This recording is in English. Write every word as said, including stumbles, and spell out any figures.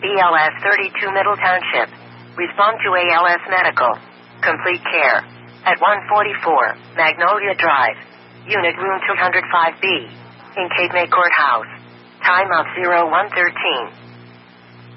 B L S thirty-two Middle Township. Respond to A L S Medical. Complete care. At one forty-four, Magnolia Drive. Unit Room two oh five B. In Cape May Courthouse. Time of zero one thirteen.